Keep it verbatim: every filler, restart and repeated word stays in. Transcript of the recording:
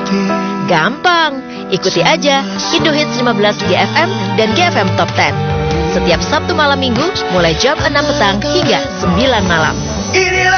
Gampang, ikuti aja Indo Hits lima belas G F M dan G F M Top sepuluh. Setiap Sabtu malam Minggu mulai jam enam petang hingga sembilan malam.